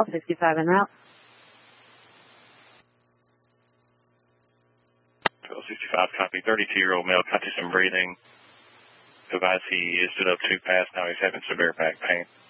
1265 en route. 1265, copy. 32-year-old male, got to some breathing. Advise he stood up too fast. Now he's having severe back pain.